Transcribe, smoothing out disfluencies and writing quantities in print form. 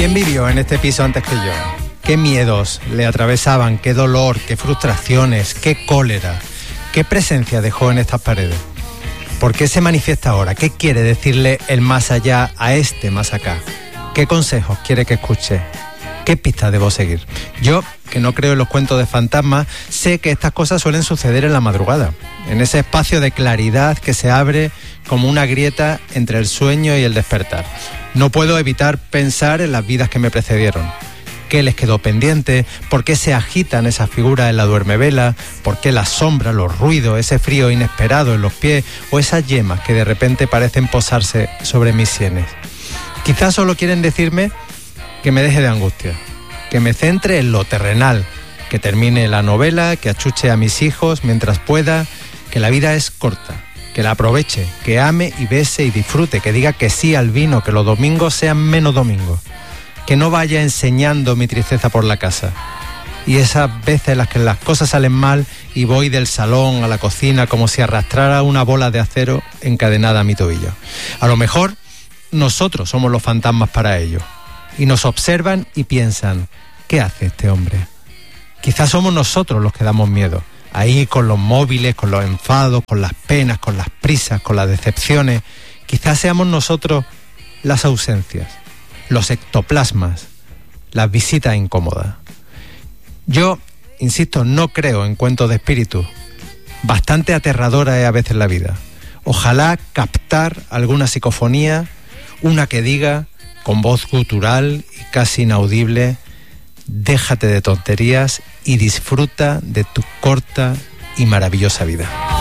¿Quién vivió en este piso antes que yo? ¿Qué miedos le atravesaban? ¿Qué dolor? ¿Qué frustraciones? ¿Qué cólera? ¿Qué presencia dejó en estas paredes? ¿Por qué se manifiesta ahora? ¿Qué quiere decirle el más allá a este más acá? ¿Qué consejos quiere que escuche? ¿Qué pistas debo seguir? Yo, que no creo en los cuentos de fantasmas, sé que estas cosas suelen suceder en la madrugada, en ese espacio de claridad que se abre como una grieta entre el sueño y el despertar. No puedo evitar pensar en las vidas que me precedieron. ¿Qué les quedó pendiente? ¿Por qué se agitan esas figuras en la duermevela? ¿Por qué las sombras, los ruidos, ese frío inesperado en los pies o esas yemas que de repente parecen posarse sobre mis sienes? Quizás solo quieren decirme que me deje de angustia, que me centre en lo terrenal, que termine la novela, que achuche a mis hijos mientras pueda, que la vida es corta, que la aproveche, que ame y bese y disfrute, que diga que sí al vino, que los domingos sean menos domingos, que no vaya enseñando mi tristeza por la casa. Y esas veces en las que las cosas salen mal y voy del salón a la cocina como si arrastrara una bola de acero encadenada a mi tobillo. A lo mejor nosotros somos los fantasmas para ellos. Y nos observan y piensan, ¿qué hace este hombre? Quizás somos nosotros los que damos miedo, ahí con los móviles, con los enfados, con las penas, con las prisas, con las decepciones. Quizás seamos nosotros las ausencias, los ectoplasmas, las visitas incómodas. Yo, insisto, no creo en cuentos de espíritus. Bastante aterradora es a veces la vida. Ojalá captar alguna psicofonía, una que diga con voz gutural y casi inaudible, déjate de tonterías y disfruta de tu corta y maravillosa vida.